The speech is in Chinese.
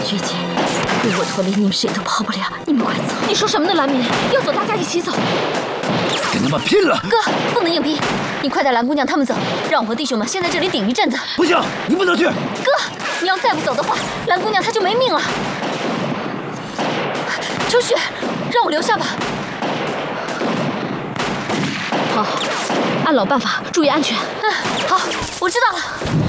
绝境，为我脱离，你们谁都跑不了。你们快走！你说什么呢，蓝明？要走，大家一起走。 跟他们拼了！ 哥，不能硬拼，你快带蓝姑娘他们走，让我和弟兄们先在这里顶一阵子。 不行，你不能去。 哥，你要再不走的话，蓝姑娘她就没命了。秋雪，让我留下吧。好，按老办法，注意安全。好，我知道了。